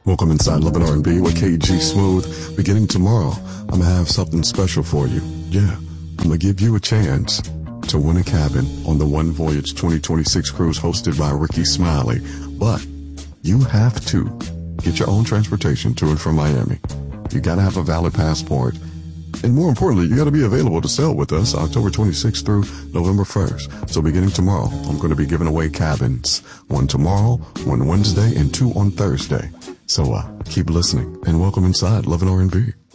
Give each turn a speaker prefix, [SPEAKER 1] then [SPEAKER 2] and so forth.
[SPEAKER 1] Welcome inside Love and R&B with KG Smooth. Beginning tomorrow, I'm going to have something special for you. Yeah, I'm going to give you a chance to win a cabin on the One Voyage 2026 cruise hosted by Ricky Smiley. But you have to get your own transportation to and from Miami. You got to have a valid passport. And more importantly, you got to be available to sail with us October 26th through November 1st. So beginning tomorrow, I'm going to be giving away cabins. One tomorrow, one Wednesday, and two on Thursday. So keep listening and welcome inside Love and R&B.